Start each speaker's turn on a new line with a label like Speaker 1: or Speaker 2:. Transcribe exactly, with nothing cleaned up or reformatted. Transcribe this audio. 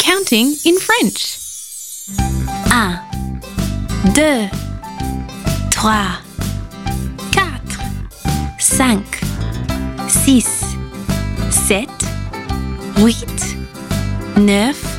Speaker 1: Counting in French.
Speaker 2: Un, deux, trois, quatre, cinq, six, sept, huit, neuf,